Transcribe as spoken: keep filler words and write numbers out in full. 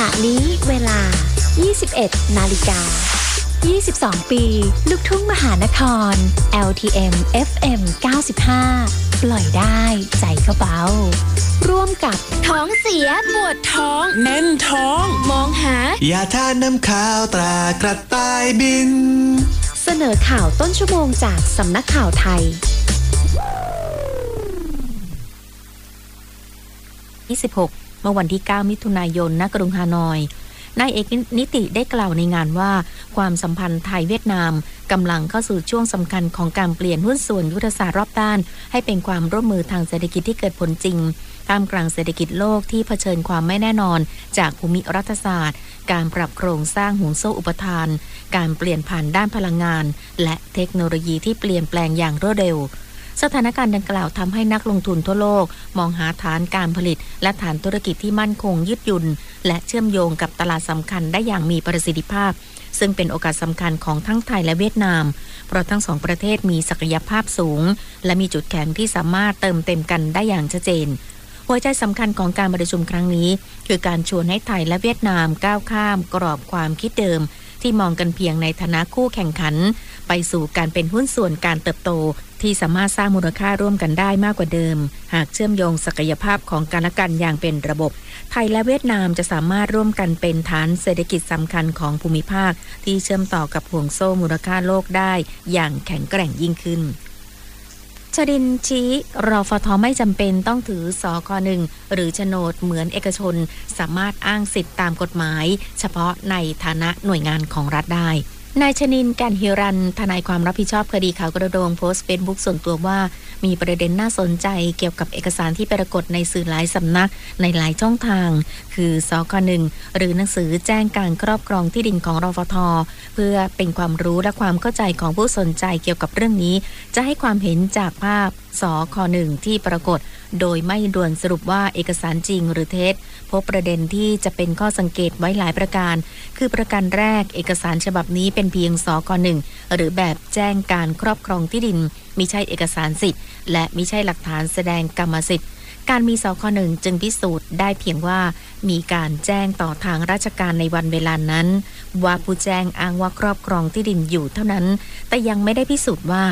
ณะนี้เวลา ยี่สิบเอ็ด นาฬิกา ยี่สิบสอง ปี ลูกทุ่งมหานคร แอล ที เอ็ม เอฟ เอ็ม เก้าสิบห้า ปล่อยได้ใจเขาเบาร่วมกับท้องเสียปวดท้องแน่นท้องมองหายาทาน้ำขาวตรากระต่ายบินเสนอข่าวต้นชั่วโมงจากสำนักข่าวไทยยี่สิบหกเมื่อวันที่เก้ามิถุนายนณกรุงฮานอยนายเอกนิติได้กล่าวในงานว่าความสัมพันธ์ไทยเวียดนามกำลังเข้าสู่ช่วงสำคัญของการเปลี่ยนหุ้นส่วนยุทธศาสตร์รอบด้านให้เป็นความร่วมมือทางเศรษฐกิจที่เกิดผลจริงท่ามกลางเศรษฐกิจโลกที่เผชิญความไม่แน่นอนจากภูมิรัฐศาสตร์การปรับโครงสร้างห่วงโซ่อุปทานการเปลี่ยนผ่านด้านพลังงานและเทคโนโลยีที่เปลี่ยนแปลงอย่างรวดเร็วสถานการณ์ดังกล่าวทำให้นักลงทุนทั่วโลกมองหาฐานการผลิตและฐานธุรกิจที่มั่นคงยืดหยุ่นและเชื่อมโยงกับตลาดสำคัญได้อย่างมีประสิทธิภาพซึ่งเป็นโอกาสสำคัญของทั้งไทยและเวียดนามเพราะทั้งสองประเทศมีศักยภาพสูงและมีจุดแข็งที่สามารถเติมเต็มกันได้อย่างชัดเจนหัวใจสำคัญของการประชุมครั้งนี้คือการชวนให้ไทยและเวียดนามก้าวข้ามกรอบความคิดเดิมที่มองกันเพียงในฐานะคู่แข่งขันไปสู่การเป็นหุ้นส่วนการเติบโตที่สามารถสร้างมูลค่าร่วมกันได้มากกว่าเดิมหากเชื่อมโยงศักยภาพของกันและกันอย่างเป็นระบบไทยและเวียดนามจะสามารถร่วมกันเป็นฐานเศรษฐกิจสำคัญของภูมิภาคที่เชื่อมต่อกับห่วงโซ่มูลค่าโลกได้อย่างแข็งแกร่งยิ่งขึ้นชดินชี้รฟท.ไม่จำเป็นต้องถือสค.หนึ่งหรือโฉนดเหมือนเอกชนสามารถอ้างสิทธิตามกฎหมายเฉพาะในฐานะหน่วยงานของรัฐได้นายชนินท์ แก่นฮิรัญทนายความรับผิดชอบคดีข่าวกระโดงโพสต์เฟซบุ๊กส่วนตัวว่ามีประเด็นน่าสนใจเกี่ยวกับเอกสารที่ปรากฏในสื่อหลายสำนักในหลายช่องทางคือสค.หนึ่งหรือหนังสือแจ้งการครอบครองที่ดินของรฟท.เพื่อเป็นความรู้และความเข้าใจของผู้สนใจเกี่ยวกับเรื่องนี้จะให้ความเห็นจากภาพสค.หนึ่งที่ปรากฏโดยไม่ด่วนสรุปว่าเอกสารจริงหรือเท็จพบประเด็นที่จะเป็นข้อสังเกตไว้หลายประการคือประการแรกเอกสารฉบับนี้เป็นเพียงสค.หนึ่งหรือแบบแจ้งการครอบครองที่ดินมิใช่เอกสารสิทธิ์และมิใช่หลักฐานแสดงกรรมสิทธิ์การมีสค.หนึ่งจึงพิสูจน์ได้เพียงว่ามีการแจ้งต่อทางราชการในวันเวลานั้นว่าผู้แจ้งอ้างว่าครอบครองที่ดินอยู่เท่านั้นแต่ยังไม่ได้พิสูจน์ว่า